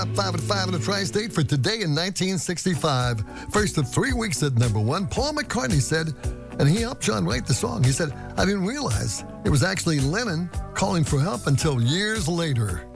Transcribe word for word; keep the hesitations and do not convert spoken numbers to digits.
Five and five in the tri-state for today in nineteen sixty-five. First of three weeks at number one, Paul McCartney said, and he helped John write the song. He said, I didn't realize it was actually Lennon calling for help until years later.